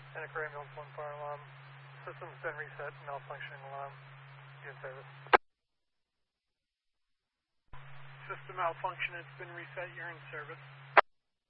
Anchor ambulance 1 fire alarm. System's been reset, malfunctioning alarm. Be in service. System malfunction, it's been reset, you're in service.